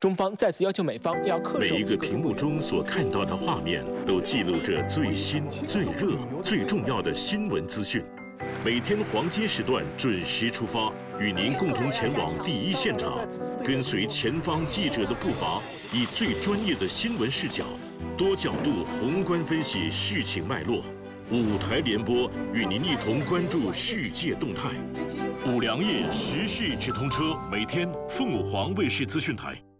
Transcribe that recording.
中方再次要求美方要恪守。 每一个屏幕中所看到的画面，都记录着最新、最热、最重要的新闻资讯。每天黄金时段准时出发，与您共同前往第一现场，跟随前方记者的步伐，以最专业的新闻视角，多角度宏观分析事情脉络。5台联播，与您一同关注世界动态。5粮液时事直通车，每天凤凰卫视资讯台。